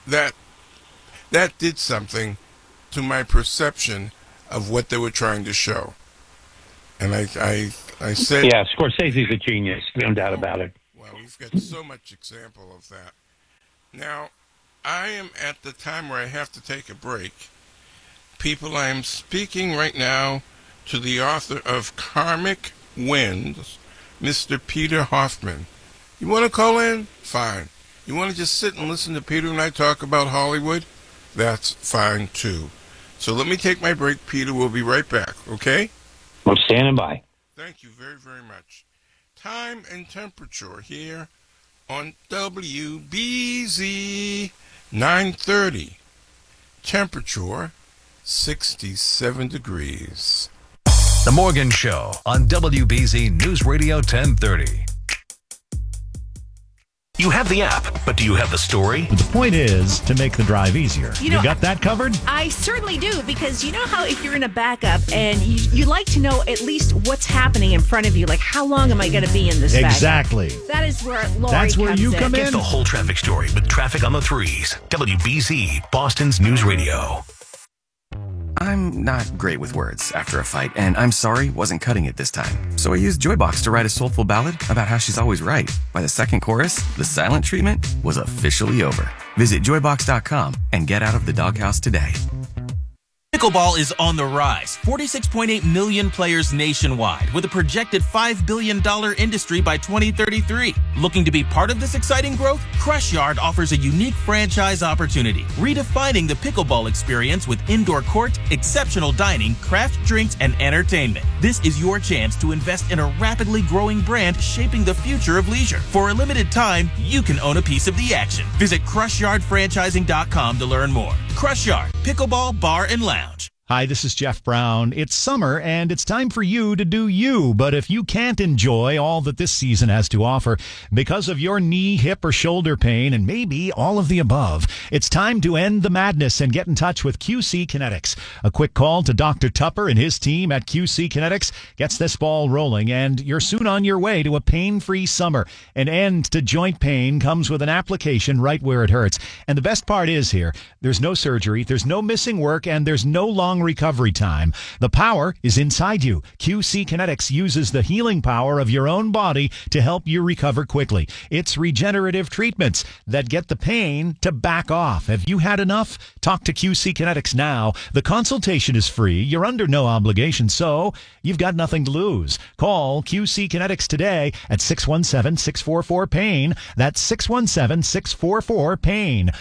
that did something to my perception of what they were trying to show. And I said... Yeah, Scorsese's a genius, no doubt about it. Well, we've got so much example of that. Now, I am at the time where I have to take a break. People, I am speaking right now to the author of Karmic Winds, Mr. Peter Hoffman. You want to call in? Fine. You want to just sit and listen to Peter and I talk about Hollywood? That's fine, too. So let me take my break, Peter. We'll be right back, okay? I'm standing by. Thank you very, very much. Time and temperature here on WBZ 930. Temperature 67 degrees. The Morgan Show on WBZ News Radio 1030. You have the app, but do you have the story? The point is to make the drive easier. You got that covered? I certainly do, because you know how if you're in a backup and you like to know at least what's happening in front of you, like how long am I going to be in this Exactly. backup? That is where Lori That's where comes you come in. Get the whole traffic story with Traffic on the Threes. WBZ, Boston's News Radio. I'm not great with words after a fight, and I'm sorry wasn't cutting it this time. So I used Joybox to write a soulful ballad about how she's always right. By the second chorus, the silent treatment was officially over. Visit joybox.com and get out of the doghouse today. Pickleball is on the rise. 46.8 million players nationwide, with a projected $5 billion industry by 2033. Looking to be part of this exciting growth? Crush Yard offers a unique franchise opportunity, redefining the pickleball experience with indoor court, exceptional dining, craft drinks, and entertainment. This is your chance to invest in a rapidly growing brand shaping the future of leisure. For a limited time, you can own a piece of the action. Visit CrushYardFranchising.com to learn more. Crush Yard, Pickleball Bar and Lounge. Hi, this is Jeff Brown. It's summer, and it's time for you to do you. But if you can't enjoy all that this season has to offer because of your knee, hip, or shoulder pain, and maybe all of the above, it's time to end the madness and get in touch with QC Kinetics. A quick call to Dr. Tupper and his team at QC Kinetics gets this ball rolling, and you're soon on your way to a pain-free summer. An end to joint pain comes with an application right where it hurts. And the best part is here, there's no surgery, there's no missing work, and there's no long recovery time. The power is inside you. QC Kinetics uses the healing power of your own body to help you recover quickly. It's regenerative treatments that get the pain to back off. Have you had enough? Talk to QC Kinetics now. The consultation is free. You're under no obligation, so you've got nothing to lose. Call QC Kinetics today at 617-644-PAIN. That's 617-644-PAIN.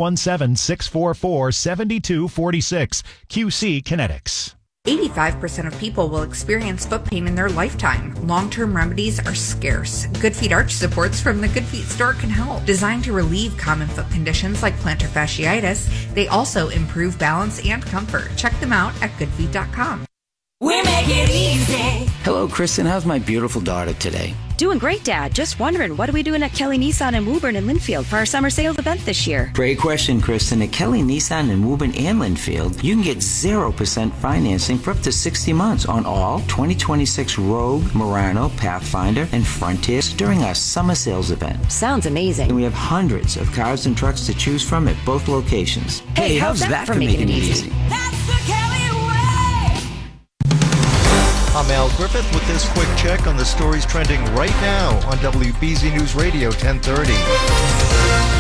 617-644-7246. QC Kinetics. 85% of people will experience foot pain in their lifetime. Long-term remedies are scarce. Good Feet arch supports from the Good Feet store can help. Designed to relieve common foot conditions like plantar fasciitis, they also improve balance and comfort. Check them out at goodfeet.com. We make it easy. Hello, Kristen. How's my beautiful daughter today? Doing great, Dad. Just wondering, what are we doing at Kelly Nissan in Woburn and Linfield for our summer sales event this year? Great question, Kristen. At Kelly Nissan in Woburn and Linfield, you can get 0% financing for up to 60 months on all 2026 Rogue, Murano, Pathfinder, and Frontiers during our summer sales event. Sounds amazing. And we have hundreds of cars and trucks to choose from at both locations. Hey, how's that for making it easy? That's the Kelly way. I'm Al Griffith with this quick check on the stories trending right now on WBZ News Radio 1030.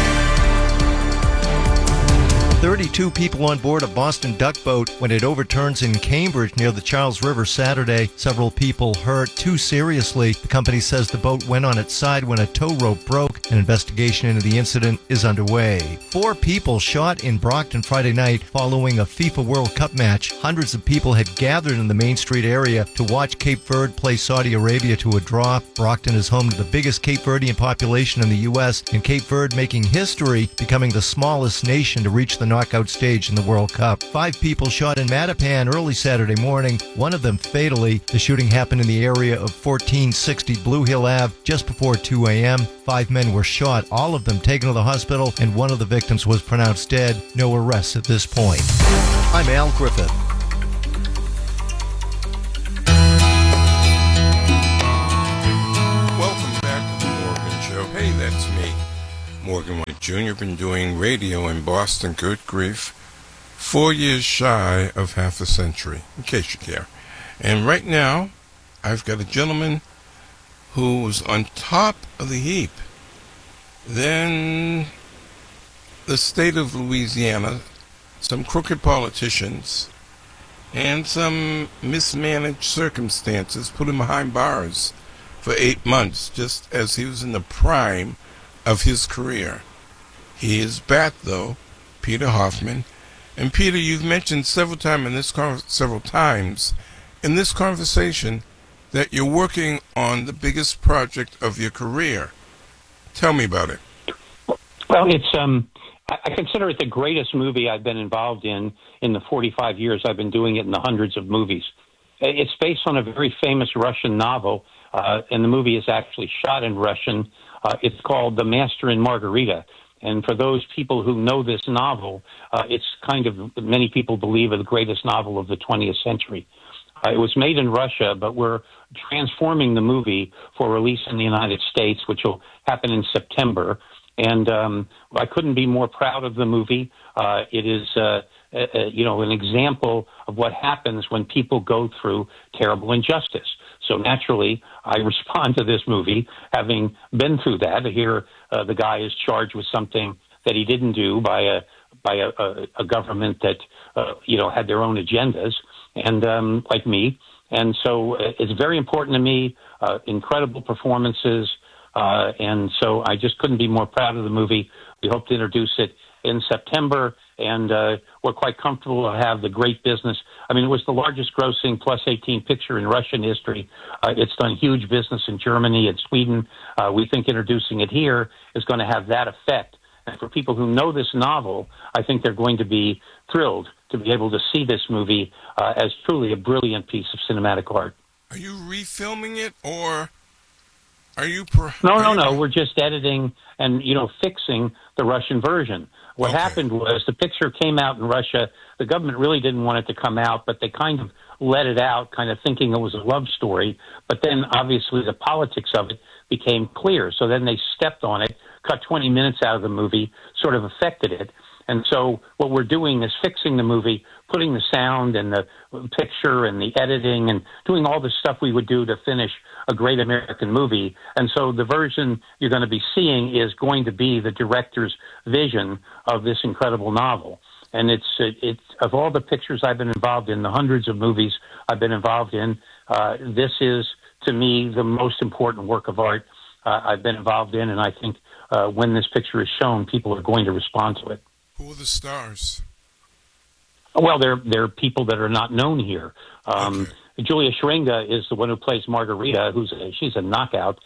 32 people on board a Boston duck boat when it overturns in Cambridge near the Charles River Saturday. Several people hurt, 2 seriously. The company says the boat went on its side when a tow rope broke. An investigation into the incident is underway. 4 people shot in Brockton Friday night following a FIFA World Cup match. Hundreds of people had gathered in the Main Street area to watch Cape Verde play Saudi Arabia to a draw. Brockton is home to the biggest Cape Verdean population in the U.S., and Cape Verde making history, becoming the smallest nation to reach the knockout stage in the World Cup. 5 people shot in Mattapan early Saturday morning, one of them fatally. The shooting happened in the area of 1460 Blue Hill Ave just before 2 a.m. 5 men were shot, all of them taken to the hospital, and one of the victims was pronounced dead. No arrests at this point. I'm Al Griffith. Welcome back to the Morgan Show. Hey, that's me. Morgan White Jr. Been doing radio in Boston, good grief, 4 years shy of half a century, in case you care. And right now, I've got a gentleman who's on top of the heap. Then the state of Louisiana, some crooked politicians, and some mismanaged circumstances put him behind bars for 8 months, just as he was in the prime of his career. He is back, though, Peter Hoffman. And Peter, you've mentioned several times in this conversation that you're working on the biggest project of your career. Tell me about it. Well, it's I consider it the greatest movie I've been involved in the 45 years I've been doing it, in the hundreds of movies. It's based on a very famous Russian novel, and the movie is actually shot in Russian. It's called The Master and Margarita. And for those people who know this novel, it's kind of, many people believe, the greatest novel of the 20th century. It was made in Russia, but we're transforming the movie for release in the United States, which will happen in September. And I couldn't be more proud of the movie. It is, an example of what happens when people go through terrible injustice. So naturally, I respond to this movie, having been through that. Here, the guy is charged with something that he didn't do by a government that had their own agendas, and like me. And so it's very important to me. Incredible performances, and so I just couldn't be more proud of the movie. We hope to introduce it in September, and we're quite comfortable to have the great business. I mean, it was the largest grossing plus 18 picture in Russian history. It's done huge business in Germany and Sweden. We think introducing it here is going to have that effect. And for people who know this novel, I think they're going to be thrilled to be able to see this movie as truly a brilliant piece of cinematic art. Are you refilming it, or are you... No. We're just editing and, fixing the Russian version. What happened was the picture came out in Russia. The government really didn't want it to come out, but they kind of let it out, kind of thinking it was a love story. But then, obviously, the politics of it became clear. So then they stepped on it, cut 20 minutes out of the movie, sort of affected it. And so what we're doing is fixing the movie, putting the sound and the picture and the editing and doing all the stuff we would do to finish a great American movie. And so the version you're going to be seeing is going to be the director's vision of this incredible novel. And it's of all the pictures I've been involved in, the hundreds of movies I've been involved in, this is, to me, the most important work of art I've been involved in. And I think when this picture is shown, people are going to respond to it. Who are the stars? Well, they're people that are not known here. Julia Shringa is the one who plays Margarita, she's a knockout.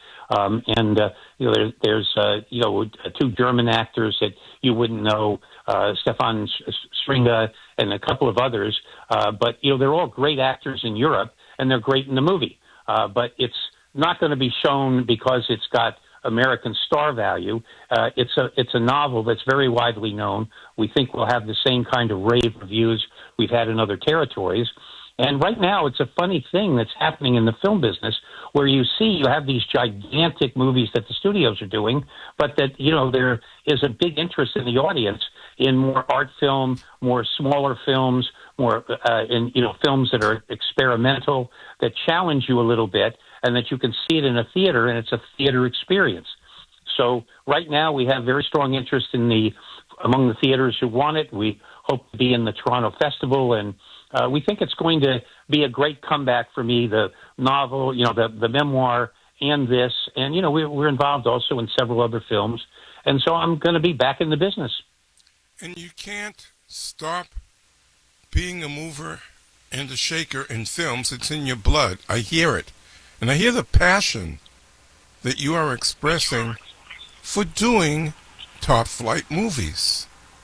There's two German actors that you wouldn't know, Stefan Shringa and a couple of others. But they're all great actors in Europe, and they're great in the movie. But it's not going to be shown because it's got American star value. It's a novel that's very widely known. We think we'll have the same kind of rave reviews we've had in other territories. And right now, it's a funny thing that's happening in the film business where you have these gigantic movies that the studios are doing, but that, there is a big interest in the audience in more art film, more smaller films, more, films that are experimental, that challenge you a little bit, and that you can see it in a theater, and it's a theater experience. So right now, we have very strong interest among the theaters who want it. We hope to be in the Toronto Festival, and we think it's going to be a great comeback for me, the novel, the memoir, and this. And, we're involved also in several other films. And so I'm going to be back in the business. And you can't stop being a mover and a shaker in films. It's in your blood. I hear it. And I hear the passion that you are expressing for doing top-flight movies.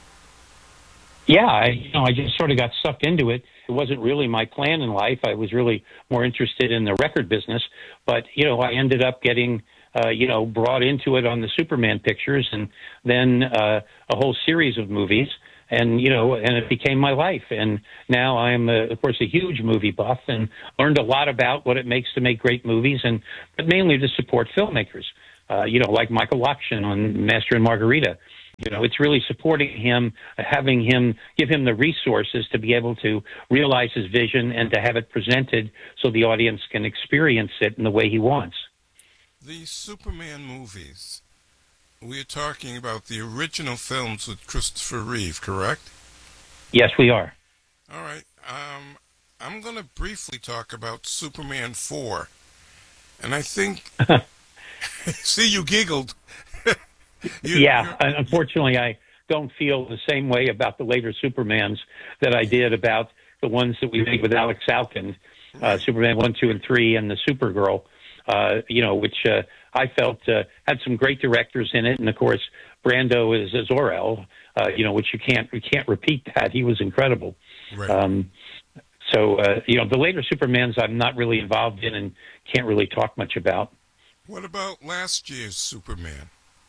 Yeah, I just sort of got sucked into it. It wasn't really my plan in life. I was really more interested in the record business. But, I ended up getting, brought into it on the Superman pictures and then a whole series of movies. And, and it became my life. And now I'm, of course, a huge movie buff and learned a lot about what it makes to make great movies, but mainly to support filmmakers. like Michael Lockshin on Master and Margarita. It's really supporting him, give him the resources to be able to realize his vision and to have it presented so the audience can experience it in the way he wants. The Superman movies, we're talking about the original films with Christopher Reeve, correct? Yes, we are. All right. I'm going to briefly talk about Superman 4. And I think... See, you giggled. Unfortunately, I don't feel the same way about the later Supermans that I did about the ones that we made with Alex Salkind, Superman 1, 2, and 3, and the Supergirl, which I felt had some great directors in it. And, of course, Brando is Zor-El, which you can't repeat that. He was incredible. Right. The later Supermans I'm not really involved in and can't really talk much about. What about last year's Superman?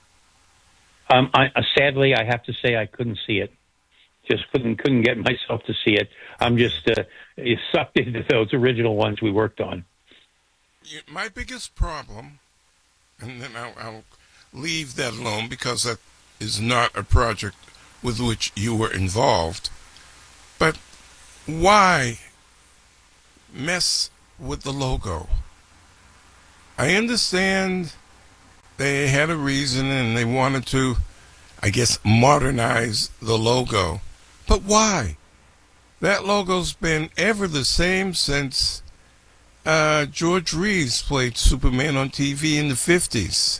Sadly, I have to say I couldn't see it. Just couldn't get myself to see it. I'm just sucked into those original ones we worked on. My biggest problem, and then I'll leave that alone because that is not a project with which you were involved. But why mess with the logo? I understand they had a reason and they wanted to, I guess, modernize the logo. But why? That logo's been ever the same since George Reeves played Superman on TV in the 50s.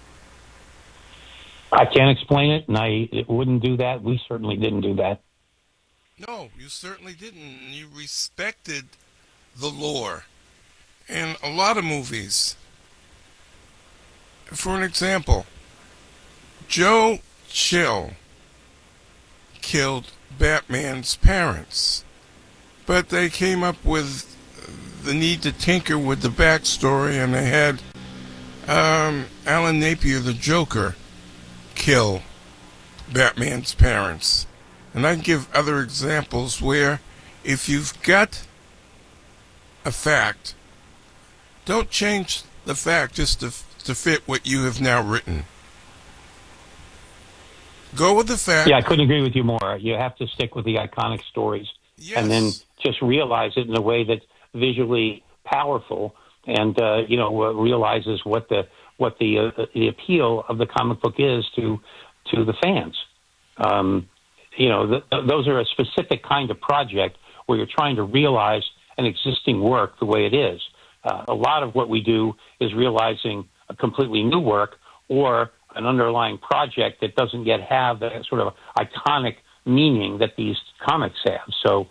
I can't explain it, and I wouldn't do that. We certainly didn't do that. No, you certainly didn't. You respected the lore. And a lot of movies. For an example, Joe Chill killed Batman's parents, but they came up with the need to tinker with the backstory, and they had Alan Napier, the Joker, kill Batman's parents. And I can give other examples where if you've got a fact, don't change the fact just to fit what you have now written. Go with the fact. Yeah, I couldn't agree with you more. You have to stick with the iconic stories, and then just realize it in a way that's visually powerful, and realizes what the appeal of the comic book is to the fans. Those are a specific kind of project where you're trying to realize an existing work the way it is. A lot of what we do is realizing a completely new work or an underlying project that doesn't yet have that sort of iconic meaning that these comics have. So,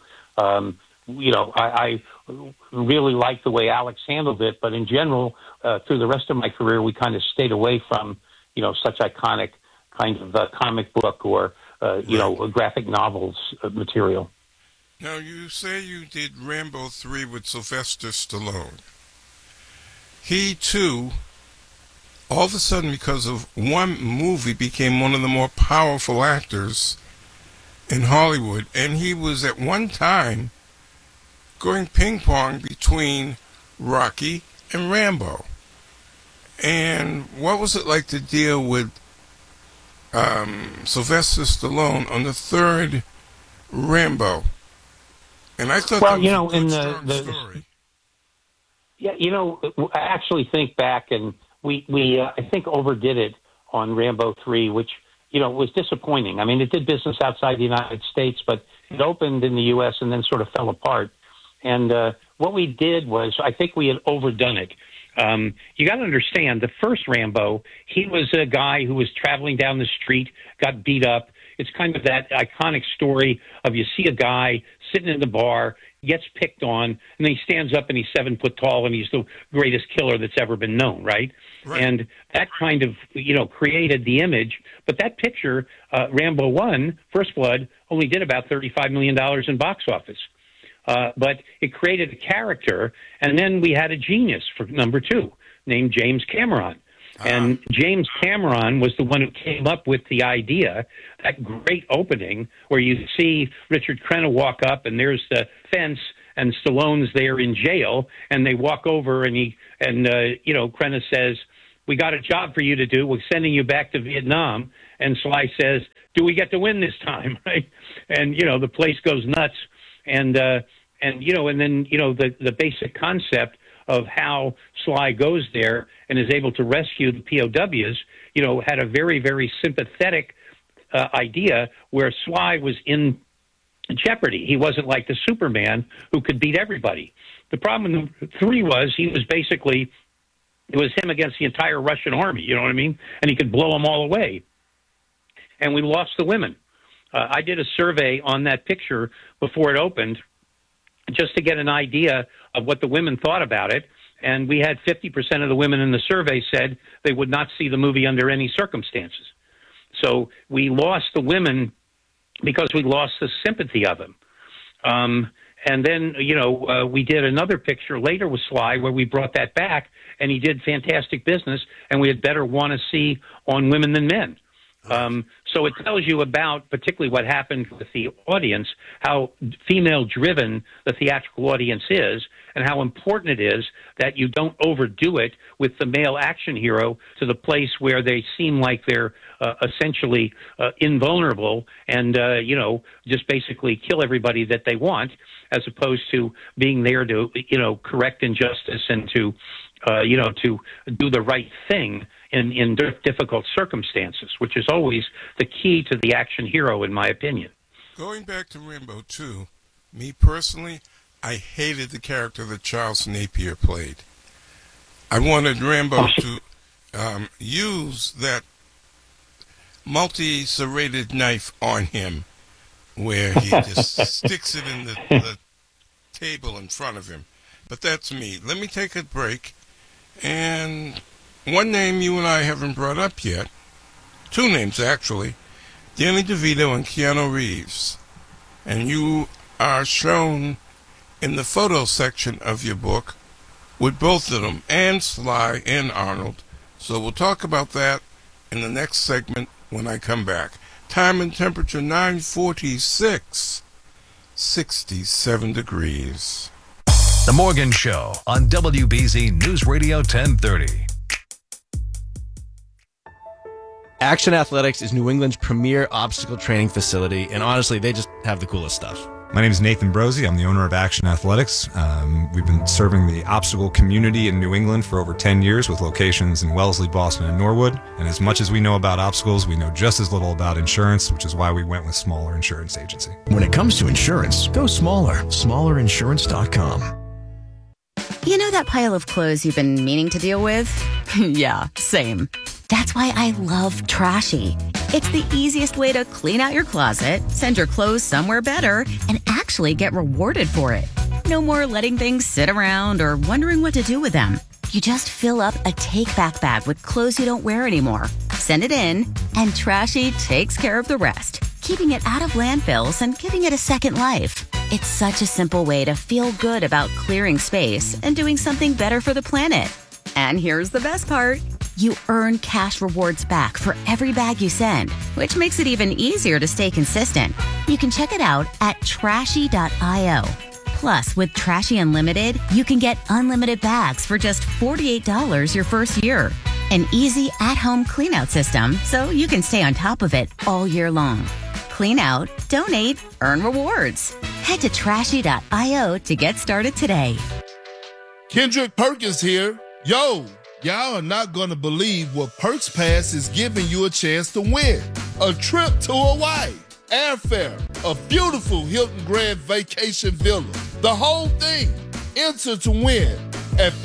I really like the way Alex handled it, but in general, through the rest of my career, we kind of stayed away from, such iconic kind of comic book or, graphic novels material. Now, you say you did Rambo 3 with Sylvester Stallone. He, too, all of a sudden, because of one movie, became one of the more powerful actors in Hollywood. And he was at one time going ping-pong between Rocky and Rambo. And what was it like to deal with Sylvester Stallone on the third Rambo? And I thought that was a good, strong story. Yeah, I actually think back, and we I think overdid it on Rambo 3, which, was disappointing. I mean, it did business outside the United States, but it opened in the U.S. and then sort of fell apart. And what we did was, I think we had overdone it. You got to understand, the first Rambo, he was a guy who was traveling down the street, got beat up. It's kind of that iconic story of you see a guy sitting in the bar, gets picked on, and then he stands up and he's 7 foot tall and he's the greatest killer that's ever been known, right? And that kind of, created the image. But that picture, Rambo 1, First Blood, only did about $35 million in box office. But it created a character, and then we had a genius for number 2 named James Cameron. And James Cameron was the one who came up with the idea, that great opening where you see Richard Crenna walk up and there's the fence and Stallone's there in jail, and they walk over and Crenna says, we got a job for you to do. We're sending you back to Vietnam. And Sly says, do we get to win this time? Right? And, the place goes nuts. And then, the basic concept of how Sly goes there and is able to rescue the POWs, had a very, very sympathetic idea where Sly was in jeopardy. He wasn't like the Superman who could beat everybody. The problem with 3 was he was basically, it was him against the entire Russian army, you know what I mean? And he could blow them all away. And we lost the women. I did a survey on that picture before it opened just to get an idea of what the women thought about it. And we had 50% of the women in the survey said they would not see the movie under any circumstances. So we lost the women because we lost the sympathy of them. And then, we did another picture later with Sly where we brought that back, and he did fantastic business, and we had better want to see on Women Than Men. So it tells you about particularly what happened with the audience, how female-driven the theatrical audience is, and how important it is that you don't overdo it with the male action hero to the place where they seem like they're essentially invulnerable and, just basically kill everybody that they want, as opposed to being there to, correct injustice and to do the right thing in difficult circumstances, which is always the key to the action hero, in my opinion. Going back to Rambo 2, me personally, I hated the character that Charles Napier played. I wanted Rambo to use that multi-serrated knife on him, where he just sticks it in the table in front of him. But that's me. Let me take a break. And one name you and I haven't brought up yet, 2 names actually, Danny DeVito and Keanu Reeves. And you are shown in the photo section of your book with both of them, and Sly and Arnold. So we'll talk about that in the next segment when I come back. Time and temperature 9:46, 67 degrees. The Morgan Show on WBZ News Radio 1030. Action Athletics is New England's premier obstacle training facility, and honestly, they just have the coolest stuff. My name is Nathan Brosey. I'm the owner of Action Athletics. We've been serving the obstacle community in New England for over 10 years with locations in Wellesley, Boston, and Norwood. And as much as we know about obstacles, we know just as little about insurance, which is why we went with Smaller Insurance Agency. When it comes to insurance, go smaller. SmallerInsurance.com. You know that pile of clothes you've been meaning to deal with? Yeah, same. That's why I love Trashy. It's the easiest way to clean out your closet, send your clothes somewhere better, and actually get rewarded for it. No more letting things sit around or wondering what to do with them. You just fill up a take-back bag with clothes you don't wear anymore. Send it in, and Trashy takes care of the rest, keeping it out of landfills and giving it a second life. It's such a simple way to feel good about clearing space and doing something better for the planet. And here's the best part. You earn cash rewards back for every bag you send, which makes it even easier to stay consistent. You can check it out at trashy.io. Plus, with Trashy Unlimited, you can get unlimited bags for just $48 your first year. An easy at-home clean-out system so you can stay on top of it all year long. Clean out, donate, earn rewards. Head to trashy.io to get started today. Kendrick Perkins here. Yo, y'all are not going to believe what Perks Pass is giving you a chance to win. A trip to Hawaii, airfare, a beautiful Hilton Grand Vacation Villa. The whole thing. Enter to win at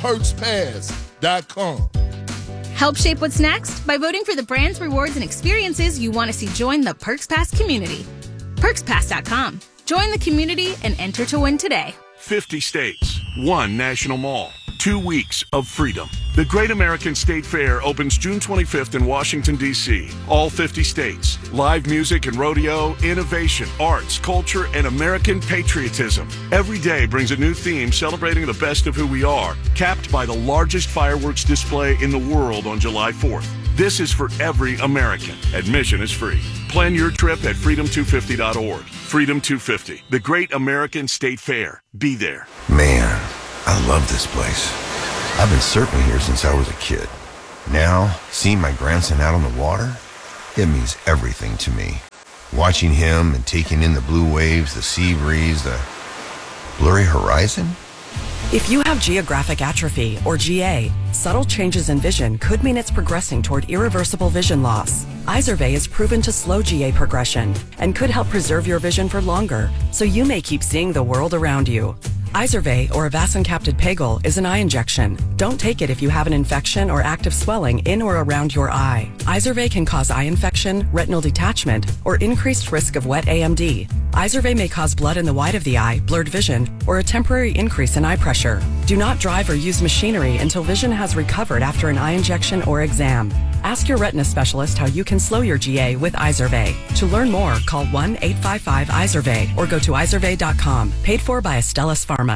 PerksPass.com. Help shape what's next by voting for the brands, rewards, and experiences you want to see join the Perks Pass community. PerksPass.com. Join the community and enter to win today. 50 states, 1 national mall, 2 weeks of freedom. The Great American State Fair opens June 25th in Washington, D.C. All 50 states. Live music and rodeo, innovation, arts, culture, and American patriotism. Every day brings a new theme celebrating the best of who we are, capped by the largest fireworks display in the world on July 4th. This is for every American. Admission is free. Plan your trip at freedom250.org. Freedom 250, the Great American State Fair. Be there. Man, I love this place. I've been surfing here since I was a kid. Now, seeing my grandson out on the water, it means everything to me. Watching him and taking in the blue waves, the sea breeze, the blurry horizon. If you have geographic atrophy, or GA, subtle changes in vision could mean it's progressing toward irreversible vision loss. Izervay is proven to slow GA progression and could help preserve your vision for longer, so you may keep seeing the world around you. Izervay, or avacincaptad pegol, is an eye injection. Don't take it if you have an infection or active swelling in or around your eye. Izervay can cause eye infection, retinal detachment, or increased risk of wet AMD. Izervay may cause blood in the white of the eye, blurred vision, or a temporary increase in eye pressure. Do not drive or use machinery until vision has recovered after an eye injection or exam. Ask your retina specialist how you can slow your GA with Izervay. To learn more, call 1-855-IZERVAY or go to izervay.com. Paid for by Astellas Pharma.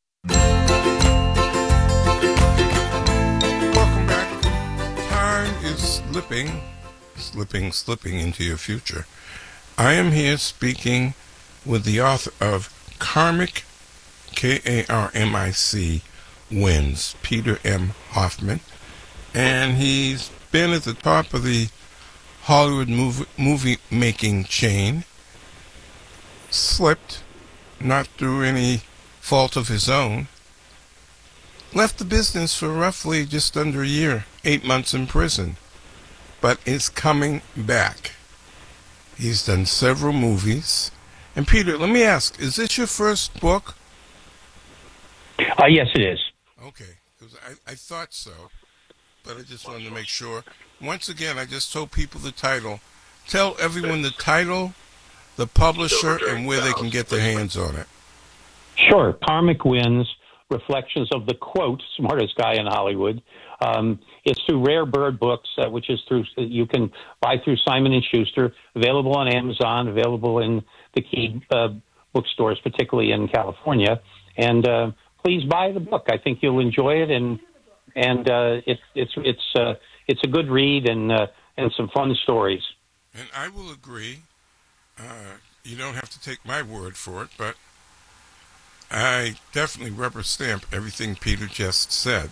Welcome back. Time is slipping into your future. I am here speaking with the author of Karmic, K-A-R-M-I-C, Wins, Peter M. Hoffman, and he's been at the top of the Hollywood movie making chain, slipped, not through any fault of his own, left the business for roughly just under a year, 8 months in prison, but is coming back. He's done several movies. And Peter, let me ask, is this your first book? Yes, it is. Okay, 'cause I thought so, but I just wanted to make sure. Once again, I just told people the title. Tell everyone the title, the publisher, and where they can get their hands on it. Sure. Karmic Wins, Reflections of the, quote, smartest guy in Hollywood. It's through Rare Bird Books, which is through, you can buy through Simon & Schuster, available on Amazon, available in the key bookstores, particularly in California. And please buy the book. I think you'll enjoy it, and it's a good read and some fun stories. And I will agree. You don't have to take my word for it, but I definitely rubber stamp everything Peter just said.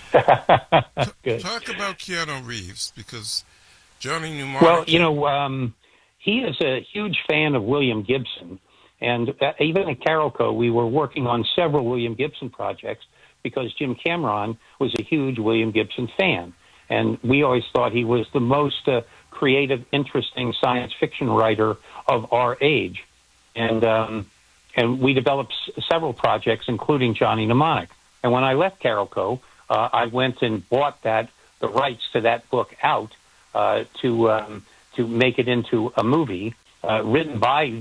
Talk about Keanu Reeves, because Johnny Mnemonic... Well, you know, he is a huge fan of William Gibson. And even at Carolco, we were working on several William Gibson projects because Jim Cameron was a huge William Gibson fan. And we always thought he was the most creative, interesting science fiction writer of our age. And we developed several projects, including Johnny Mnemonic. And when I left Carolco, I went and bought the rights to that book out to make it into a movie written by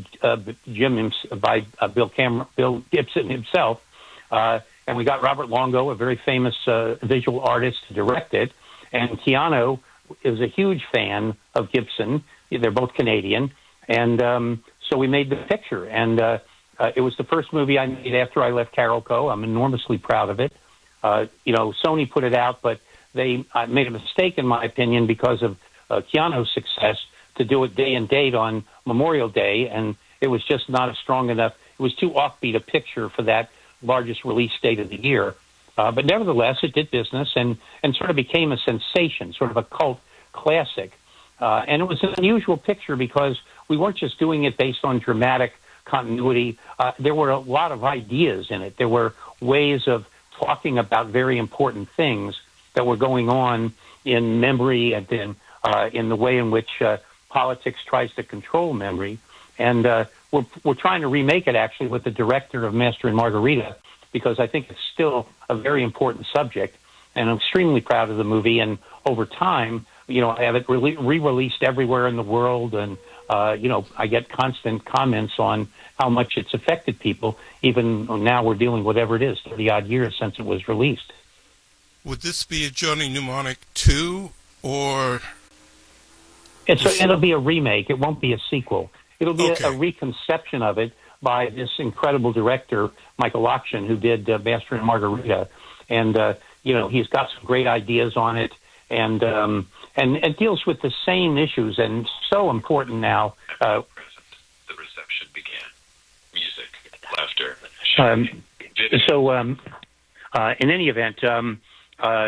Bill Gibson himself. And we got Robert Longo, a very famous visual artist, to direct it. And Keanu is a huge fan of Gibson. They're both Canadian. And so we made the picture. And it was the first movie I made after I left Carolco. I'm enormously proud of it. You know, Sony put it out, but they made a mistake, in my opinion, because of Keanu's success, to do it day and date on Memorial Day, and it was just not a strong enough. It was too offbeat a picture for that largest release date of the year. But nevertheless, it did business and sort of became a sensation, sort of a cult classic. And it was an unusual picture because we weren't just doing it based on dramatic continuity. There were a lot of ideas in it. There were ways of talking about very important things that were going on in memory and in the way in which politics tries to control memory. And we're trying to remake it, actually, with the director of Master and Margarita, because I think it's still a very important subject. And I'm extremely proud of the movie. And over time, you know, I have it re-released everywhere in the world. And, you know, I get constant comments on how much it's affected people. Even now we're dealing with whatever it is, 30-odd years since it was released. Would this be a Johnny Mnemonic 2, or... It'll be a remake. It won't be a sequel. It'll be a reconception of it by this incredible director, Michael Lockshin, who did Master and Margarita. And, you know, he's got some great ideas on it, and it deals with the same issues, and so important now. The reception began. Music, laughter, in any event,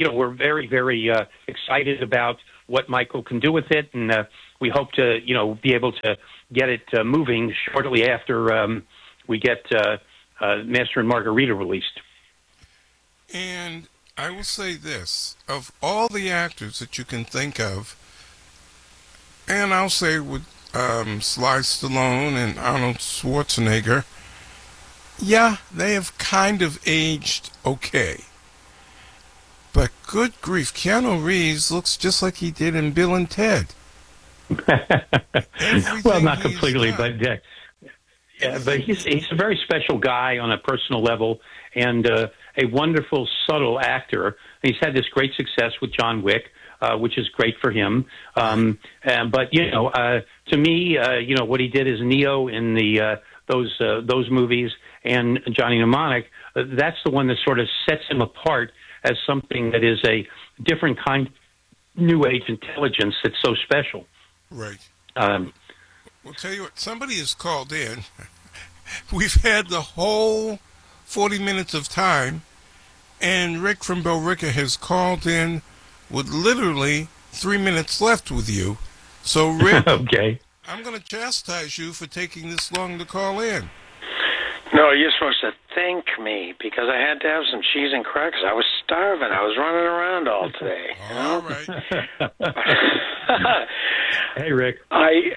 we're very, very excited about what Michael can do with it, and we hope to, be able to get it moving shortly after we get Master and Margarita released. And I will say this, of all the actors that you can think of, and I'll say with Sly Stallone and Arnold Schwarzenegger, yeah, they have kind of aged okay. But good grief, Keanu Reeves looks just like he did in Bill and Ted. Well, not completely, but he's a very special guy on a personal level, and a wonderful, subtle actor. He's had this great success with John Wick, which is great for him. But to me, what he did as Neo in those movies and Johnny Mnemonic, that's the one that sort of sets him apart as something that is a different kind of new age intelligence that's so special. Right. We'll tell you what, somebody has called in. We've had the whole 40 minutes of time, and Rick from Billerica has called in with literally 3 minutes left with you. So, Rick, okay. I'm going to chastise you for taking this long to call in. No, you're supposed to thank me because I had to have some cheese and crackers. I was starving. I was running around all day. All right. Hey, Rick. I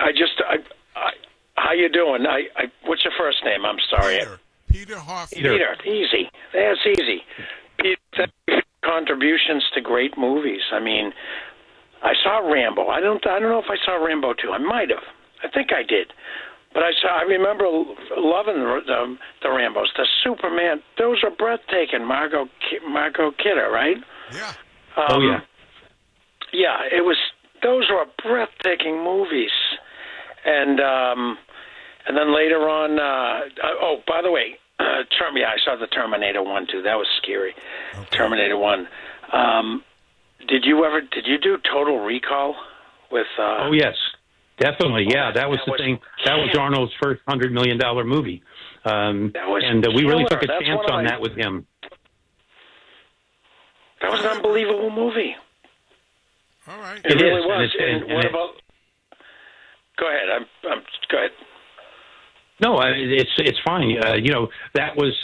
how you doing? What's your first name? I'm sorry. Peter Hoffman. Peter, easy. That's easy. Peter, thank you for your contributions to great movies. I mean, I saw Rambo. I don't know if I saw Rambo 2. I might have. I think I did. But I remember loving the Rambos. The Superman, those are breathtaking. Margot Kidder, right? Yeah. Yeah. Yeah, those were breathtaking movies. And then later on, by the way, I saw the Terminator 1 too. That was scary. Okay. Terminator 1. Did you do Total Recall with? Oh yes. Definitely, yeah. That was the thing. That was Arnold's first $100 million movie. And we really took a chance on that with him. That was an unbelievable movie. All right. It really was. And what about... Go ahead. Go ahead. No, it's fine. That was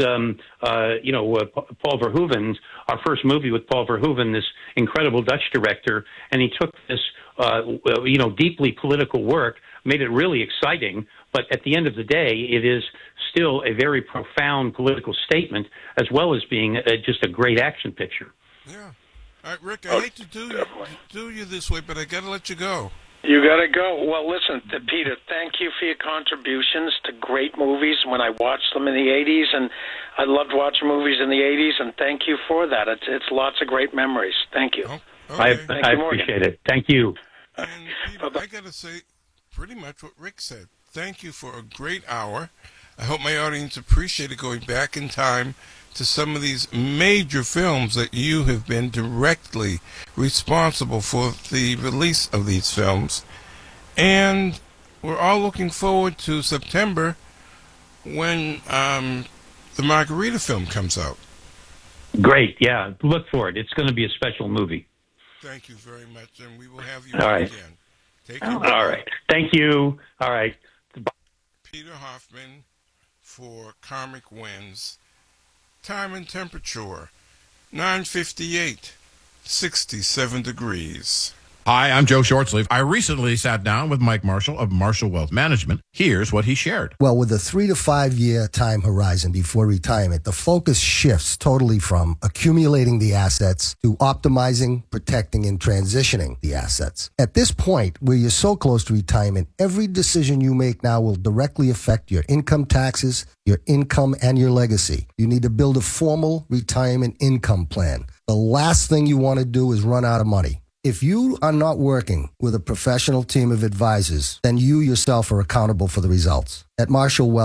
Paul Verhoeven, our first movie with Paul Verhoeven, this incredible Dutch director, and he took this deeply political work, made it really exciting, but at the end of the day, it is still a very profound political statement, as well as being just a great action picture. Yeah. All right, Rick, I hate to do you this way, but I got to let you go. You got to go. Well, listen, Peter, thank you for your contributions to great movies when I watched them in the 80s, and I loved watching movies in the 80s, and thank you for that. It's lots of great memories. Thank you. Oh, okay. I appreciate it. Thank you. And Peter, I got to say pretty much what Rick said. Thank you for a great hour. I hope my audience appreciated going back in time to some of these major films that you have been directly responsible for the release of these films. And we're all looking forward to September when the Margarita film comes out. Great, yeah. Look for it. It's going to be a special movie. Thank you very much, and we will have you all right. again. Take care. All right. Thank you. All right. Peter Hoffman for Karmic Winds. Time and temperature, 9:58, 67 degrees. Hi, I'm Joe Shortsleeve. I recently sat down with Mike Marshall of Marshall Wealth Management. Here's what he shared. Well, with a 3 to 5 year time horizon before retirement, the focus shifts totally from accumulating the assets to optimizing, protecting, and transitioning the assets. At this point, where you're so close to retirement, every decision you make now will directly affect your income taxes, your income, and your legacy. You need to build a formal retirement income plan. The last thing you want to do is run out of money. If you are not working with a professional team of advisors, then you yourself are accountable for the results. At Marshall Wealth,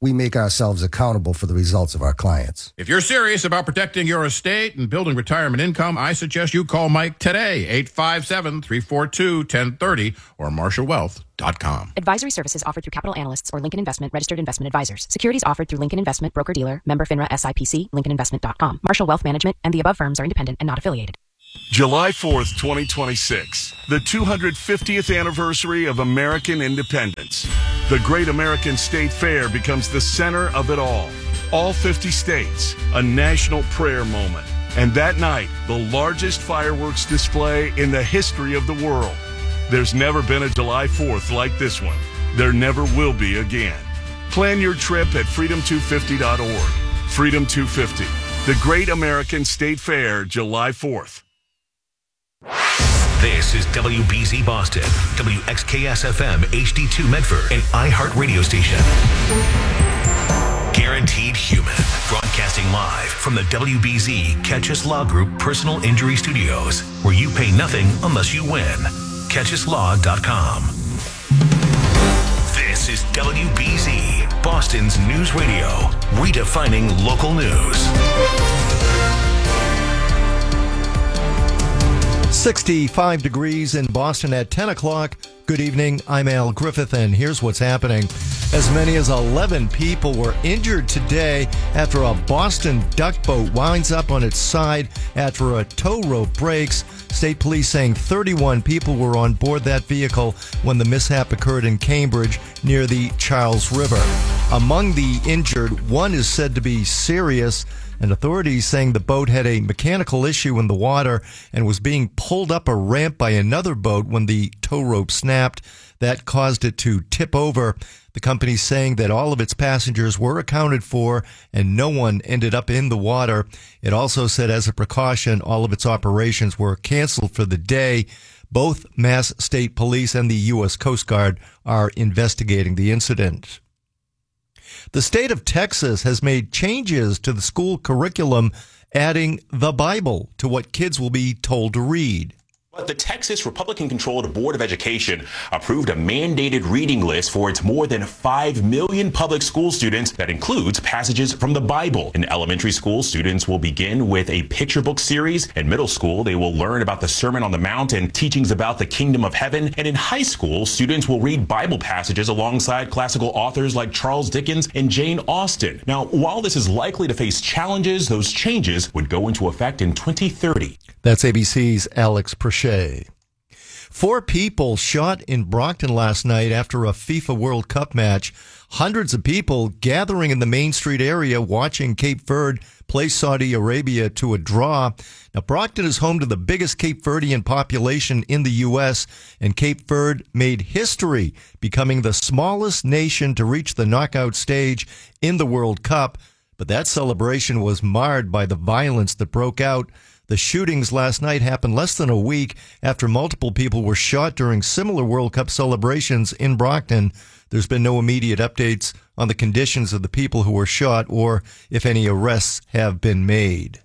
we make ourselves accountable for the results of our clients. If you're serious about protecting your estate and building retirement income, I suggest you call Mike today, 857-342-1030 or MarshallWealth.com. Advisory services offered through Capital Analysts or Lincoln Investment Registered Investment Advisors. Securities offered through Lincoln Investment Broker-Dealer, member FINRA SIPC, LincolnInvestment.com. Marshall Wealth Management and the above firms are independent and not affiliated. July 4th, 2026, the 250th anniversary of American independence. The Great American State Fair becomes the center of it all. All 50 states, a national prayer moment. And that night, the largest fireworks display in the history of the world. There's never been a July 4th like this one. There never will be again. Plan your trip at freedom250.org. Freedom 250, the Great American State Fair, July 4th. This is WBZ Boston, WXKS-FM HD2 Medford, and iHeart Radio Station. Guaranteed Human, broadcasting live from the WBZ Catchus Law Group Personal Injury Studios, where you pay nothing unless you win. CatchusLaw.com. This is WBZ, Boston's news radio, redefining local news. 65 degrees in Boston at 10 o'clock. Good evening, I'm Al Griffith, and here's what's happening. As many as 11 people were injured today after a Boston duck boat winds up on its side after a tow rope breaks. State police saying 31 people were on board that vehicle when the mishap occurred in Cambridge near the Charles River. Among the injured, one is said to be serious, and authorities saying the boat had a mechanical issue in the water and was being pulled up a ramp by another boat when the tow rope snapped. That caused it to tip over. The company saying that all of its passengers were accounted for and no one ended up in the water. It also said as a precaution, all of its operations were canceled for the day. Both Mass State Police and the U.S. Coast Guard are investigating the incident. The state of Texas has made changes to the school curriculum, adding the Bible to what kids will be told to read. But the Texas Republican-controlled Board of Education approved a mandated reading list for its more than 5 million public school students that includes passages from the Bible. In elementary school, students will begin with a picture book series. In middle school, they will learn about the Sermon on the Mount and teachings about the kingdom of heaven. And in high school, students will read Bible passages alongside classical authors like Charles Dickens and Jane Austen. Now, while this is likely to face challenges, those changes would go into effect in 2030. That's ABC's Alex Prochet. 4 people shot in Brockton last night after a FIFA World Cup match. Hundreds of people gathering in the Main Street area watching Cape Verde play Saudi Arabia to a draw. Now, Brockton is home to the biggest Cape Verdean population in the U.S., and Cape Verde made history, becoming the smallest nation to reach the knockout stage in the World Cup. But that celebration was marred by the violence that broke out. The shootings last night happened less than a week after multiple people were shot during similar World Cup celebrations in Brockton. There's been no immediate updates on the conditions of the people who were shot or if any arrests have been made.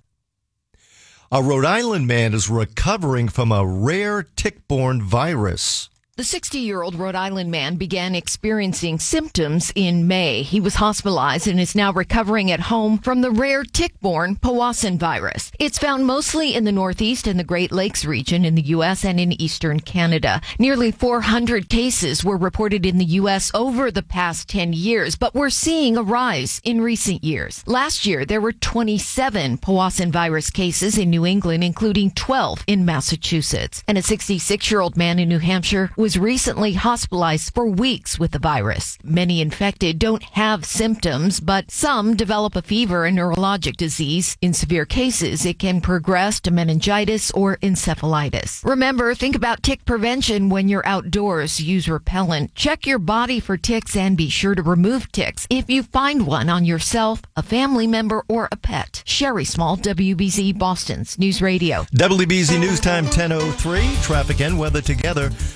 A Rhode Island man is recovering from a rare tick-borne virus. The 60-year-old Rhode Island man began experiencing symptoms in May. He was hospitalized and is now recovering at home from the rare tick-borne Powassan virus. It's found mostly in the Northeast and the Great Lakes region in the U.S. and in eastern Canada. Nearly 400 cases were reported in the U.S. over the past 10 years, but we're seeing a rise in recent years. Last year, there were 27 Powassan virus cases in New England, including 12 in Massachusetts. And a 66-year-old man in New Hampshire was recently hospitalized for weeks with the virus. Many infected don't have symptoms, but some develop a fever and neurologic disease. In severe cases, it can progress to meningitis or encephalitis. Remember, think about tick prevention when you're outdoors. Use repellent. Check your body for ticks and be sure to remove ticks if you find one on yourself, a family member, or a pet. Sherry Small, WBZ Boston's News Radio. WBZ News Time 10:03. Traffic and weather together. The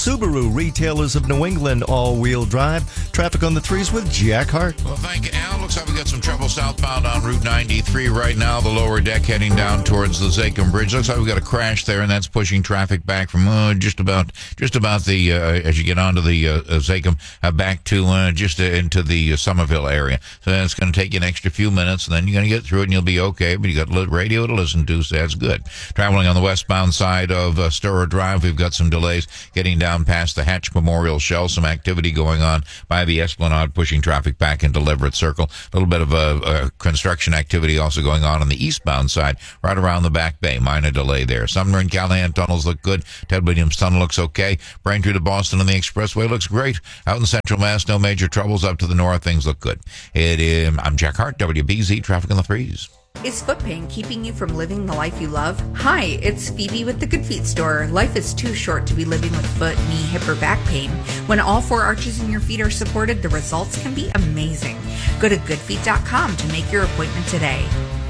Subaru, retailers of New England, all-wheel drive. Traffic on the 3s with Jack Hart. Well, thank you, Al. Looks like we got some trouble southbound on Route 93 right now. The lower deck heading down towards the Zachem Bridge. Looks like we got a crash there, and that's pushing traffic back from just about the as you get onto the Zachem back to just into the Somerville area. So that's going to take you an extra few minutes, and then you're going to get through it, and you'll be okay. But you got radio to listen to, so that's good. Traveling on the westbound side of Sturrow Drive, we've got some delays getting down past the Hatch Memorial Shell. Some activity going on by the Esplanade, pushing traffic back into Leverett Circle. A little bit of construction activity also going on the eastbound side, right around the Back Bay. Minor delay there. Sumner and Callahan tunnels look good. Ted Williams Tunnel looks okay. Braintree to Boston on the expressway looks great. Out in Central Mass, no major troubles. Up to the north, things look good. I'm Jack Hart, WBZ, traffic on the 3s. Is foot pain keeping you from living the life you love? Hi, it's Phoebe with the Good Feet store. Life is too short to be living with foot, knee, hip, or back pain. When all 4 arches in your feet are supported, the results can be amazing. Go to goodfeet.com to make your appointment today.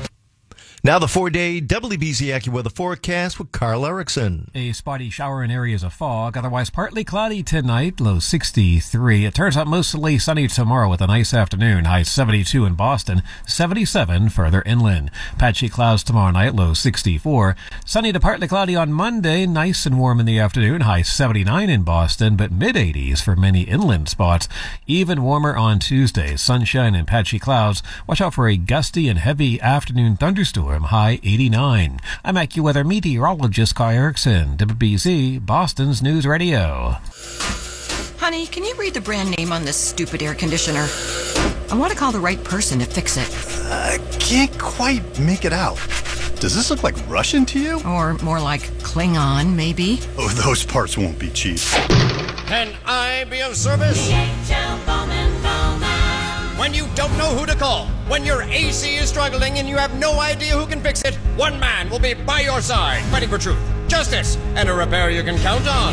Now the 4-day WBZ AccuWeather forecast with Carl Erickson. A spotty shower in areas of fog, otherwise partly cloudy tonight, low 63. It turns out mostly sunny tomorrow with a nice afternoon, high 72 in Boston, 77 further inland. Patchy clouds tomorrow night, low 64. Sunny to partly cloudy on Monday, nice and warm in the afternoon, high 79 in Boston, but mid-80s for many inland spots. Even warmer on Tuesday, sunshine and patchy clouds. Watch out for a gusty and heavy afternoon thunderstorm. High 89. I'm AccuWeather meteorologist Carl Erickson, WBZ, Boston's News Radio. Honey, can you read the brand name on this stupid air conditioner? I want to call the right person to fix it. I can't quite make it out. Does this look like Russian to you? Or more like Klingon, maybe? Oh, those parts won't be cheap. Can I be of service? DHL Bowman. When you don't know who to call, when your AC is struggling and you have no idea who can fix it, one man will be by your side, fighting for truth, justice, and a repair you can count on.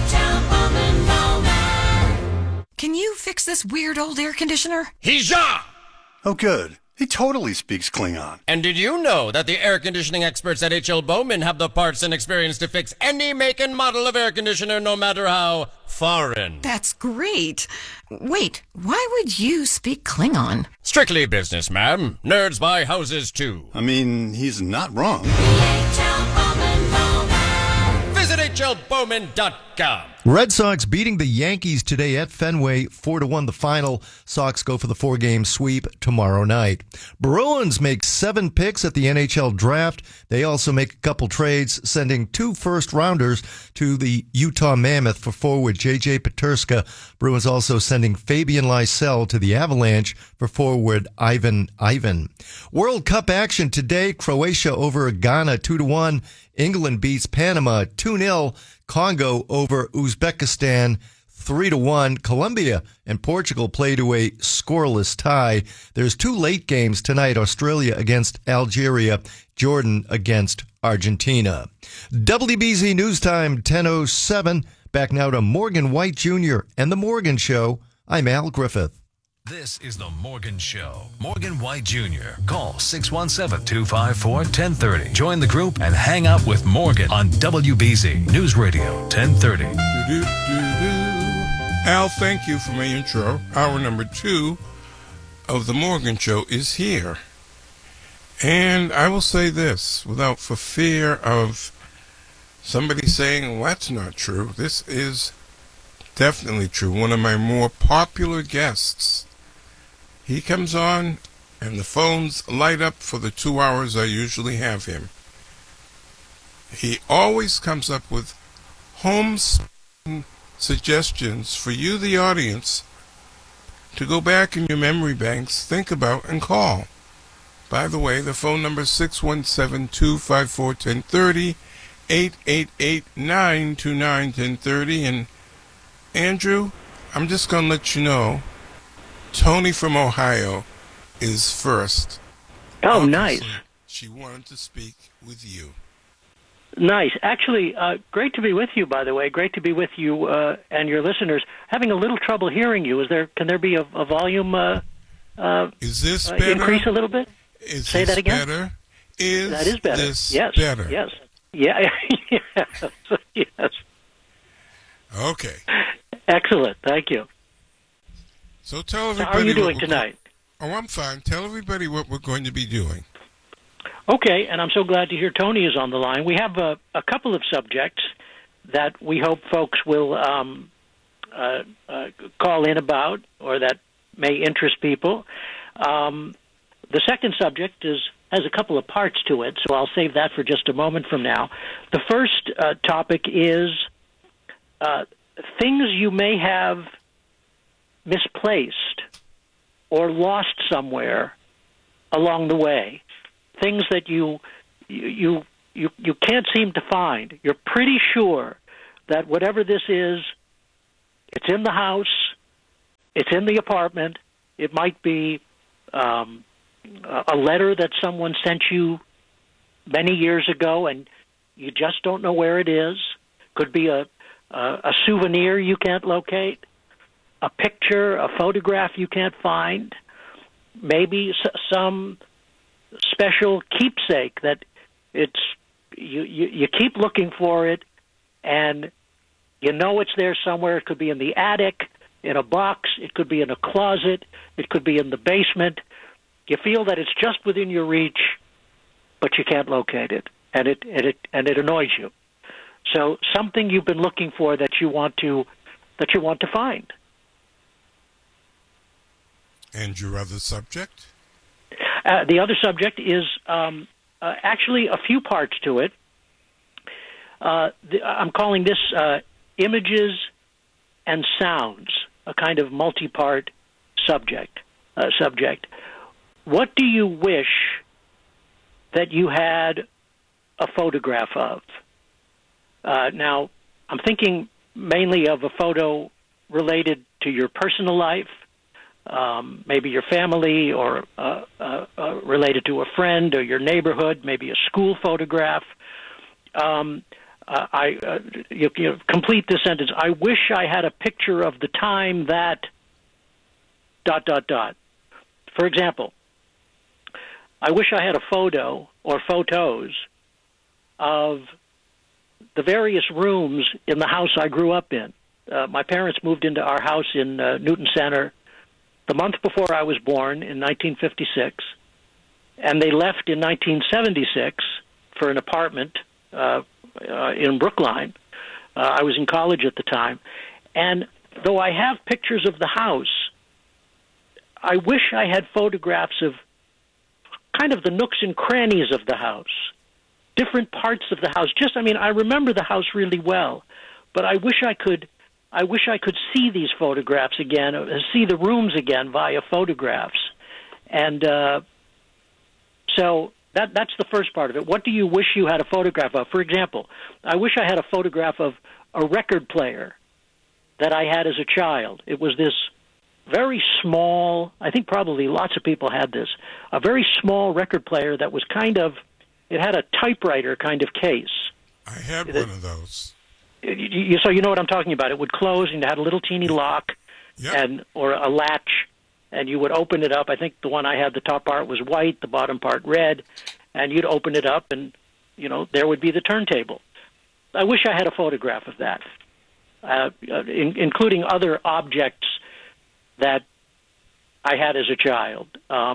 Can you fix this weird old air conditioner? Hija! Oh, good. He totally speaks Klingon. And did you know that the air conditioning experts at H.L. Bowman have the parts and experience to fix any make and model of air conditioner, no matter how foreign? That's great. Wait, why would you speak Klingon? Strictly business, ma'am. Nerds buy houses, too. I mean, he's not wrong. Visit hlbowman.com. Red Sox beating the Yankees today at Fenway, 4-1 the final. Sox go for the 4-game sweep tomorrow night. Bruins make 7 picks at the NHL draft. They also make a couple trades, sending 2 first-rounders to the Utah Mammoth for forward J.J. Peterska. Bruins also sending Fabian Lysell to the Avalanche for forward Ivan. World Cup action today, Croatia over Ghana 2-1. England beats Panama 2-0. Congo over Uzbekistan 3-1. Colombia and Portugal play to a scoreless tie. There's 2 late games tonight. Australia against Algeria. Jordan against Argentina. WBZ News Time 10:07. Back now to Morgan White Jr. and The Morgan Show. I'm Al Griffith. This is The Morgan Show. Morgan White Jr. Call 617-254-1030. Join the group and hang out with Morgan on WBZ News Radio 1030. Al, thank you for my intro. Hour number 2 of The Morgan Show is here. And I will say this, without for fear of somebody saying, well, that's not true. This is definitely true. One of my more popular guests. He comes on, and the phones light up for the 2 hours I usually have him. He always comes up with home suggestions for you, the audience, to go back in your memory banks, think about, and call. By the way, the phone number is 617-254-1030, 888-929-1030, and Andrew, I'm just going to let you know, Tony from Ohio is first. Oh, nice. She wanted to speak with you. Nice. Actually, great to be with you, by the way. Great to be with you and your listeners. Having a little trouble hearing you. Can there be a volume is this better? Increase a little bit? Say that again? Better? That is better. This yes. better? Yes. Yeah. Yes. Okay. Excellent. Thank you. So tell everybody. So how are you doing tonight? Oh, I'm fine. Tell everybody what we're going to be doing. Okay, and I'm so glad to hear Tony is on the line. We have a couple of subjects that we hope folks will call in about, or that may interest people. The second subject has a couple of parts to it, so I'll save that for just a moment from now. The first topic is things you may have misplaced or lost somewhere along the way. Things that you can't seem to find. You're pretty sure that whatever this is, it's in the house, it's in the apartment. It might be a letter that someone sent you many years ago, and you just don't know where it is. Could be a souvenir you can't locate, a picture, a photograph you can't find, maybe some special keepsake that you keep looking for it, and you know it's there somewhere. It could be in the attic, in a box. It could be in a closet. It could be in the basement. You feel that it's just within your reach, but you can't locate it, and it annoys you. So something you've been looking for that you want to find. And your other subject? The other subject is actually a few parts to it. I'm calling this images and sounds, a kind of multi-part subject. What do you wish that you had a photograph of? Now, I'm thinking mainly of a photo related to your personal life, maybe your family, or related to a friend or your neighborhood, maybe a school photograph. You complete the sentence. I wish I had a picture of the time that ... For example, I wish I had a photo or photos of the various rooms in the house I grew up in. My parents moved into our house in Newton Center the month before I was born in 1956, and they left in 1976 for an apartment in Brookline. I was in college at the time. And though I have pictures of the house, I wish I had photographs of kind of the nooks and crannies of the house, different parts of the house. I remember the house really well, but I wish I could see these photographs again, see the rooms again via photographs. And so that's the first part of it. What do you wish you had a photograph of? For example, I wish I had a photograph of a record player that I had as a child. It was this very small, I think probably lots of people had this, a very small record player that was it had a typewriter kind of case. I had one of those. So you know what I'm talking about. It would close and it had a little teeny lock, or a latch, and you would open it up. I think the one I had, the top part was white, the bottom part red, and you'd open it up, and there would be the turntable. I wish I had a photograph of that, including other objects that I had as a child.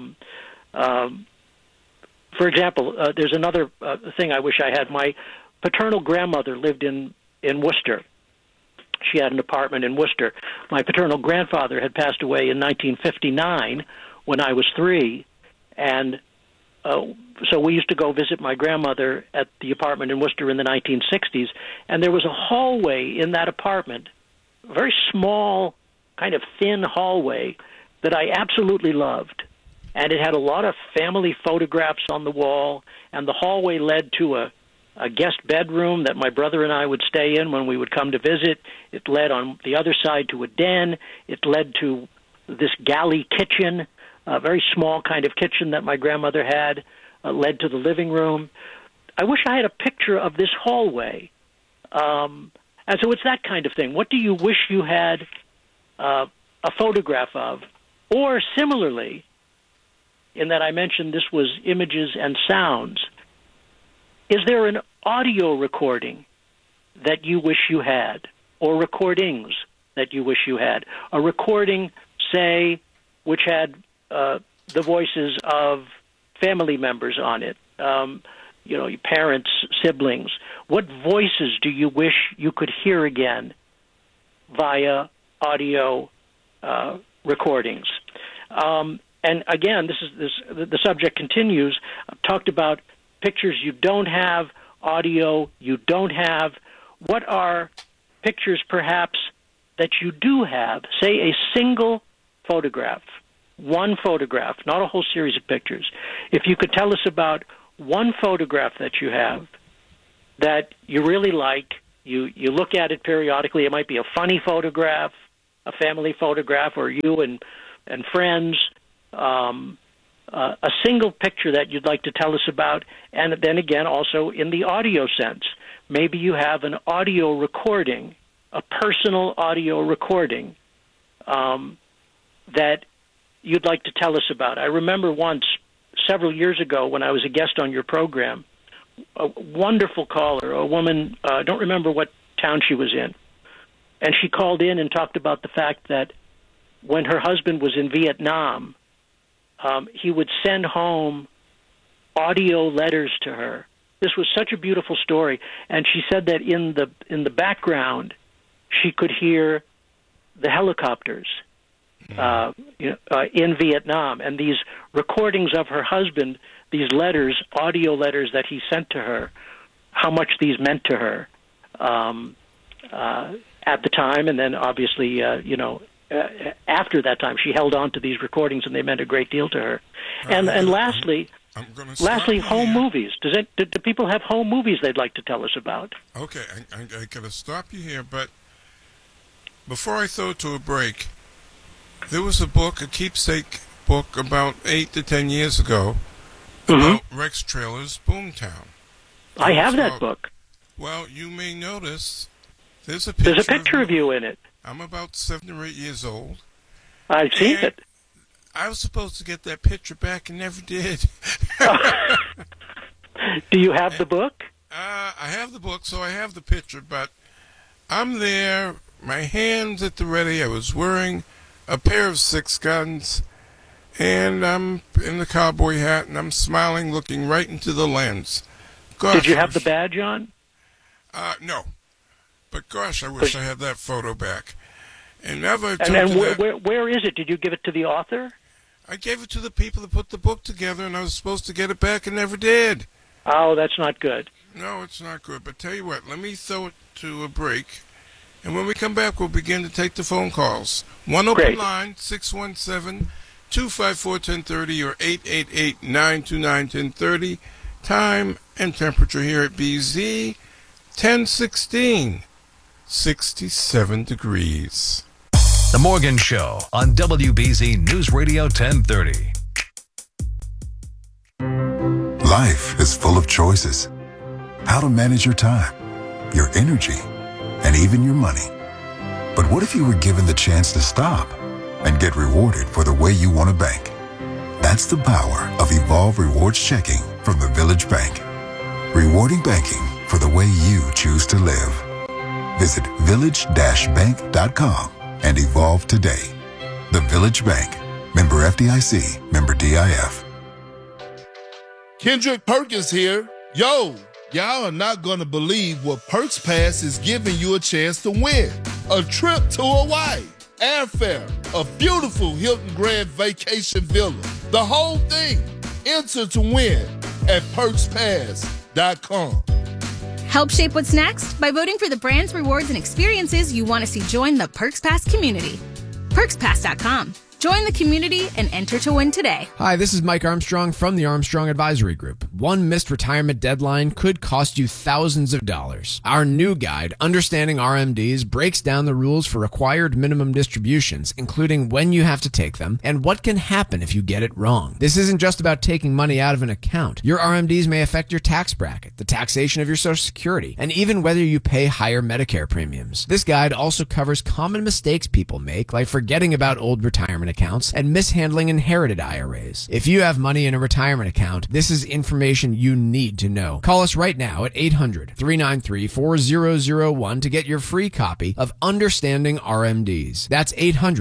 For example, there's another thing I wish I had. My paternal grandmother lived in Worcester. She had an apartment in Worcester. My paternal grandfather had passed away in 1959 when I was 3, and so we used to go visit my grandmother at the apartment in Worcester in the 1960s, and there was a hallway in that apartment, a very small, kind of thin hallway that I absolutely loved. And it had a lot of family photographs on the wall, and the hallway led to a guest bedroom that my brother and I would stay in when we would come to visit. It led on the other side to a den. It led to this galley kitchen, a very small kind of kitchen that my grandmother had, led to the living room. I wish I had a picture of this hallway. And so it's that kind of thing. What do you wish you had a photograph of? Or similarly, in that I mentioned this was images and sounds, is there an audio recording that you wish you had? or recordings that you wish you had. A recording, say, which had the voices of family members on it, your parents, siblings. What voices do you wish you could hear again via audio recordings? And again, the subject continues. I've talked about pictures you don't have, audio you don't have. What are pictures perhaps that you do have? Say a single photograph, one photograph, not a whole series of pictures. If you could tell us about one photograph that you have that you really like, you look at it periodically. It might be a funny photograph, a family photograph, or you and friends. A single picture that you'd like to tell us about, and then again also in the audio sense. Maybe you have an audio recording, a personal audio recording that you'd like to tell us about. I remember once, several years ago, when I was a guest on your program, a wonderful caller, a woman, I don't remember what town she was in, and she called in and talked about the fact that when her husband was in Vietnam, he would send home audio letters to her. This was such a beautiful story, and she said that in the background, she could hear the helicopters in Vietnam, and these recordings of her husband, these letters, audio letters that he sent to her, how much these meant to her at the time, and then obviously, after that time, she held on to these recordings, and they meant a great deal to her. And lastly, home movies. Do people have home movies they'd like to tell us about? Okay, I got to stop you here, but before I throw it to a break, there was a keepsake book about 8 to 10 years ago about Rex Trailer's Boomtown. I have that book. Well, you may notice there's a picture of you in it. I'm about 7 or 8 years old. I've seen it. I was supposed to get that picture back and never did. Do you have the book? I have the book, so I have the picture, but I'm there, my hands at the ready. I was wearing a pair of 6 guns, and I'm in the cowboy hat, and I'm smiling, looking right into the lens. Gosh, did you have the badge on? No. But gosh, I wish I had that photo back. And now that where is it? Did you give it to the author? I gave it to the people that put the book together, and I was supposed to get it back and never did. Oh, that's not good. No, it's not good. But tell you what, let me throw it to a break, and when we come back, we'll begin to take the phone calls. One open line, 617-254-1030 or 888-929-1030. Time and temperature here at BZ, 1016. 67 degrees. The Morgan Show on WBZ News Radio 1030. Life is full of choices. How to manage your time, your energy, and even your money. But what if you were given the chance to stop and get rewarded for the way you want to bank? That's the power of Evolve Rewards Checking from the Village Bank. Rewarding banking for the way you choose to live. Visit village-bank.com and evolve today. The Village Bank. Member FDIC. Member DIF. Kendrick Perkins here. Yo, y'all are not going to believe what Perks Pass is giving you a chance to win. A trip to Hawaii, airfare, a beautiful Hilton Grand Vacation Villa. The whole thing. Enter to win at PerksPass.com. Help shape what's next by voting for the brands, rewards, and experiences you want to see join the Perks Pass community. PerksPass.com. Join the community and enter to win today. Hi, this is Mike Armstrong from the Armstrong Advisory Group. One missed retirement deadline could cost you thousands of dollars. Our new guide, Understanding RMDs, breaks down the rules for required minimum distributions, including when you have to take them and what can happen if you get it wrong. This isn't just about taking money out of an account. Your RMDs may affect your tax bracket, the taxation of your Social Security, and even whether you pay higher Medicare premiums. This guide also covers common mistakes people make, like forgetting about old retirement retirement accounts and mishandling inherited IRAs. If you have money in a retirement account, this is information you need to know. Call us right now at 800-393-4001 to get your free copy of Understanding RMDs. That's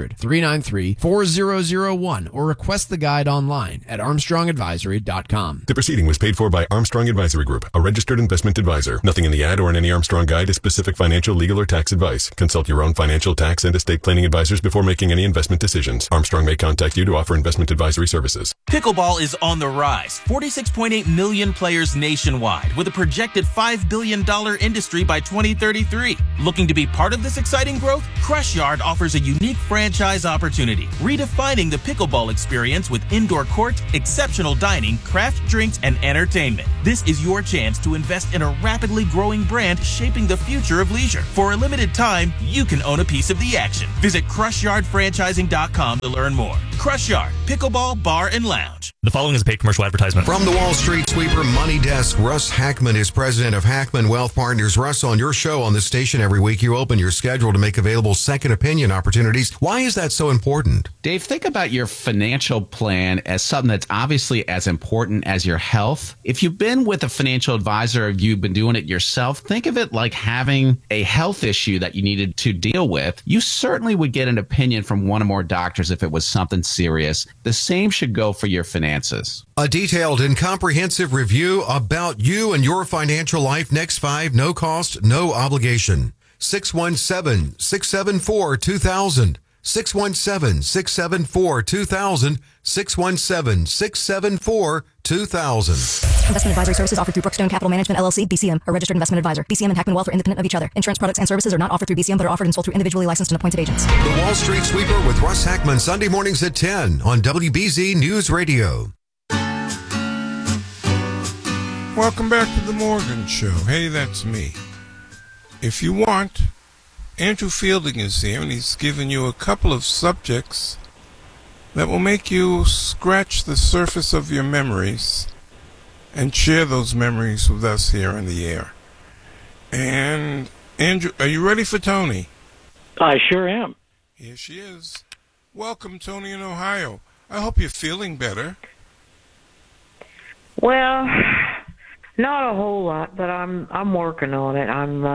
800-393-4001 or request the guide online at armstrongadvisory.com. The proceeding was paid for by Armstrong Advisory Group, a registered investment advisor. Nothing in the ad or in any Armstrong guide is specific financial, legal, or tax advice. Consult your own financial, tax, and estate planning advisors before making any investment decisions. Armstrong may contact you to offer investment advisory services. Pickleball is on the rise. 46.8 million players nationwide, with a projected $5 billion industry by 2033. Looking to be part of this exciting growth? Crush Yard offers a unique franchise opportunity, redefining the pickleball experience with indoor court, exceptional dining, craft drinks, and entertainment. This is your chance to invest in a rapidly growing brand shaping the future of leisure. For a limited time, you can own a piece of the action. Visit CrushYardFranchising.com to learn more. Crush Yard, Pickleball Bar and Lounge. The following is a paid commercial advertisement. From the Wall Street Sweeper Money Desk, Russ Hackman is president of Hackman Wealth Partners. Russ, on your show on this station every week, you open your schedule to make available second opinion opportunities. Why is that so important? Dave, think about your financial plan as something that's obviously as important as your health. If you've been with a financial advisor or you've been doing it yourself, think of it like having a health issue that you needed to deal with. You certainly would get an opinion from one or more doctors if it was something serious. The same should go for your finances. A detailed and comprehensive review about you and your financial life. Next 5, no cost, no obligation. 617-674-2000. 617-674-2000. 617-674-2000. Investment advisory services offered through Brookstone Capital Management, LLC, BCM, a registered investment advisor. BCM and Hackman Wealth are independent of each other. Insurance products and services are not offered through BCM, but are offered and sold through individually licensed and appointed agents. The Wall Street Sweeper with Russ Hackman, Sunday mornings at 10 on WBZ News Radio. Welcome back to the Morgan Show. Hey, that's me. If you want, Andrew Fielding is here, and he's given you a couple of subjects that will make you scratch the surface of your memories and share those memories with us here on the air. And, Andrew, are you ready for Tony? I sure am. Here she is. Welcome, Tony in Ohio. I hope you're feeling better. Well, not a whole lot, but I'm working on it.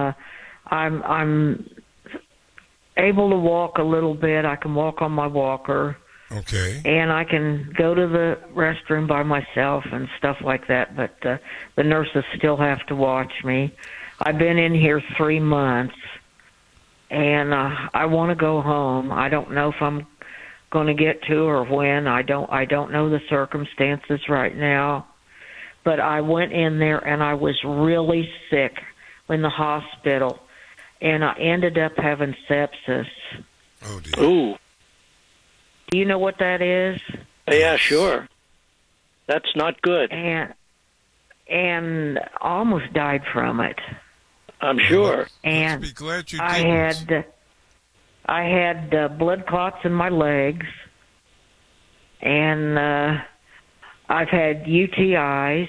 I'm able to walk a little bit. I can walk on my walker. Okay. And I can go to the restroom by myself and stuff like that, but the nurses still have to watch me. I've been in here 3 months, and I want to go home. I don't know if I'm going to get to or when. I don't know the circumstances right now. But I went in there, and I was really sick in the hospital, and I ended up having sepsis. Oh, dear. Ooh. Do you know what that is? Yeah, sure. That's not good. And almost died from it. I'm sure. And be glad you didn't. I had blood clots in my legs, and I've had UTIs.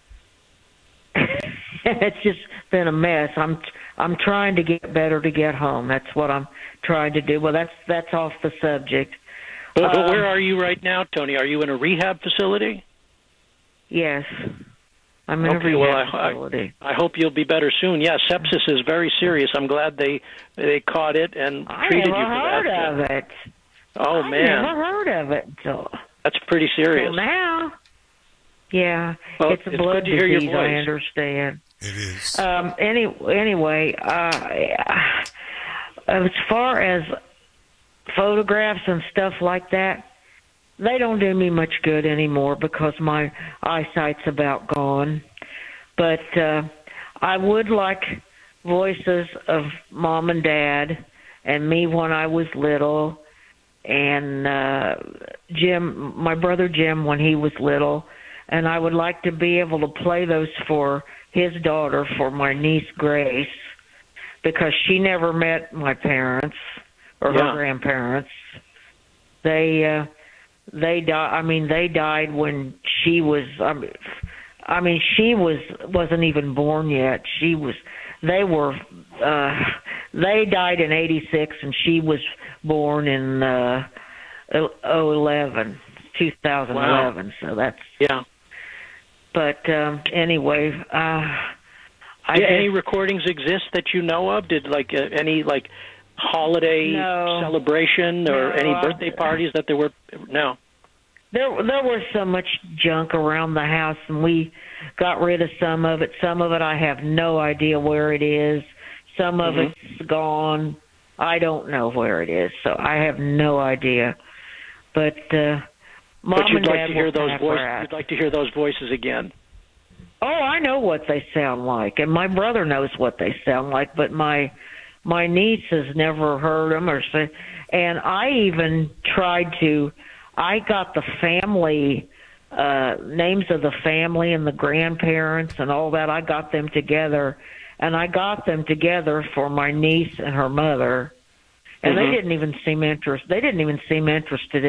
It's just been a mess. I'm trying to get better to get home. That's what I'm trying to do. Well, that's off the subject. But where are you right now, Tony? Are you in a rehab facility? Yes. I'm in a rehab facility. I hope you'll be better soon. Yeah, sepsis is very serious. I'm glad they caught it and treated you for that. I never heard of it. Oh, man. I never heard of it. That's pretty serious. Well, now, yeah, well, it's a blood good to hear your disease, voice. I understand. It is. Anyway, as far as photographs and stuff like that, they don't do me much good anymore because my eyesight's about gone. But I would like voices of Mom and Dad and me when I was little, and Jim, my brother Jim, when he was little, and I would like to be able to play those for his daughter, for my niece Grace, because she never met my parents or her grandparents. They died. I mean, they died when she was. She wasn't even born yet. They died in '86, and she was born in 2011. Wow. So that's yeah. But anyway, any recordings exist that you know of? Did any holiday celebration or any birthday parties that there were? No. There was so much junk around the house, and we got rid of some of it. Some of it I have no idea where it is. Some of it's gone. I don't know where it is, so I have no idea. But Mom you'd and like Dad to hear those voices. voices. You'd like to hear those voices again. Oh, I know what they sound like, and my brother knows what they sound like, but my niece has never heard them and I even tried to. I got the family names of the family and the grandparents and all that. I got them together, and I got them together for my niece and her mother, and they didn't even seem interested. They didn't even seem interested